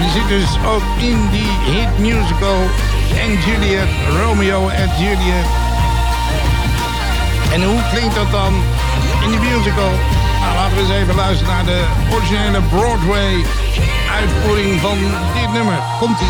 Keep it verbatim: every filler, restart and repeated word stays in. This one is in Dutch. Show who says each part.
Speaker 1: die zit dus ook in die hit musical en Juliet, Romeo en Juliet. En hoe klinkt dat dan in die musical? Nou, laten we eens even luisteren naar de originele Broadway uitvoering van dit nummer. Komt-ie.